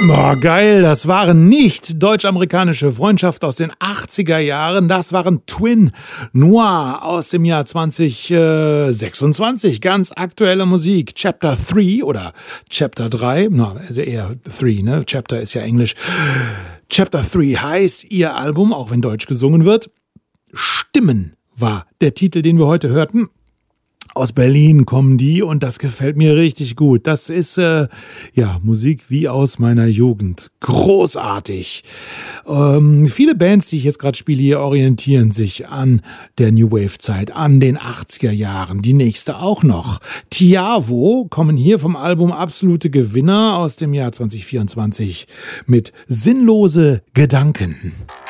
Boah, geil, das waren nicht deutsch-amerikanische Freundschaft aus den 80er Jahren, das waren Twin Noir aus dem Jahr 2026, ganz aktuelle Musik, Chapter 3 oder Chapter 3, eher 3, ne, Chapter ist ja Englisch. Chapter 3 heißt ihr Album, auch wenn Deutsch gesungen wird. Stimmen war der Titel, den wir heute hörten. Aus Berlin kommen die und das gefällt mir richtig gut. Das ist Musik wie aus meiner Jugend. Großartig. Viele Bands, die ich jetzt gerade spiele, hier orientieren sich an der New Wave Zeit, an den 80er Jahren. Die nächste auch noch. Tiavo kommen hier vom Album Absolute Gewinner aus dem Jahr 2024 mit Sinnlose Gedanken.